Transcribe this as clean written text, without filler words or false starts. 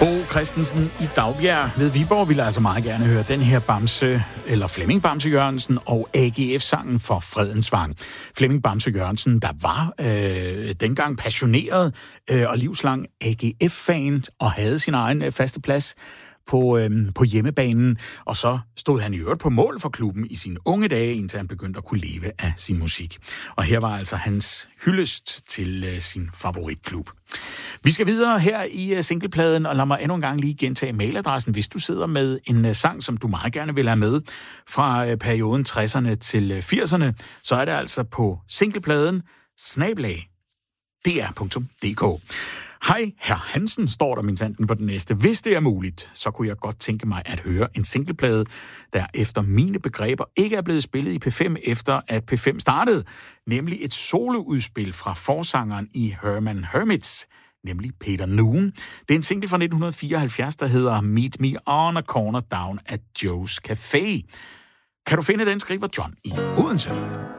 Bo Christensen i Dagbjerg ved Viborg ville altså meget gerne høre den her Bamse, eller Flemming Bamse Jørgensen og AGF-sangen for Fredens Vang. Flemming Bamse Jørgensen, der var dengang passioneret og livslang AGF-fan og havde sin egen faste plads på hjemmebanen, og så stod han i øvrigt på mål for klubben i sine unge dage, indtil han begyndte at kunne leve af sin musik. Og her var altså hans hyldest til sin favoritklub. Vi skal videre her i singlepladen, og lad mig endnu en gang lige gentage mailadressen, hvis du sidder med en sang, som du meget gerne vil have med fra perioden 60'erne til 80'erne, så er det altså på singlepladen @dr.dk. Hej, herr Hansen, står der minsanden på den næste. Hvis det er muligt, så kunne jeg godt tænke mig at høre en singleplade, der efter mine begreber ikke er blevet spillet i P5, efter at P5 startede, nemlig et soloudspil fra forsangeren i Herman Hermits, nemlig Peter Noone. Det er en single fra 1974, der hedder Meet Me on a Corner Down at Joe's Café. Kan du finde den, skriver John i Odense.